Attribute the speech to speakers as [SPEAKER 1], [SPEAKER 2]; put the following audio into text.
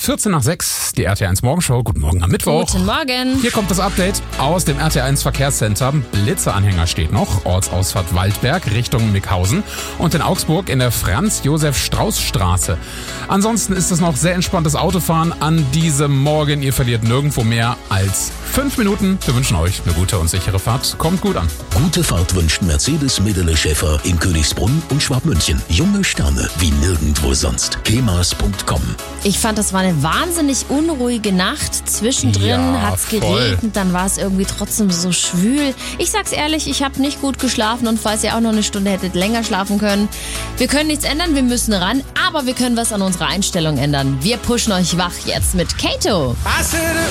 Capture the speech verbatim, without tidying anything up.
[SPEAKER 1] vierzehn nach sechs, die R T eins Morgenshow. Guten Morgen am Mittwoch.
[SPEAKER 2] Guten Morgen.
[SPEAKER 1] Hier kommt das Update aus dem R T eins Verkehrscenter. Blitzeanhänger steht noch, Ortsausfahrt Waldberg Richtung Mickhausen und in Augsburg in der Franz-Josef-Strauß-Straße. Ansonsten ist es noch sehr entspanntes Autofahren an diesem Morgen. Ihr verliert nirgendwo mehr als fünf Minuten. Wir wünschen euch eine gute und sichere Fahrt. Kommt gut an.
[SPEAKER 3] Gute Fahrt wünscht Mercedes Medele Schäfer in Königsbrunn und Schwabmünchen. Junge Sterne wie nirgendwo sonst. kemas punkt com.
[SPEAKER 2] Ich fand, das war eine wahnsinnig unruhige Nacht. Zwischendrin
[SPEAKER 1] Ja,
[SPEAKER 2] hat's
[SPEAKER 1] voll.
[SPEAKER 2] geregnet, dann war es irgendwie trotzdem so schwül. Ich sag's ehrlich, ich habe nicht gut geschlafen und falls ihr auch noch eine Stunde hättet länger schlafen können. Wir können nichts ändern, wir müssen ran, aber wir können was an unserer Einstellung ändern. Wir pushen euch wach jetzt mit Kato.
[SPEAKER 4] I said it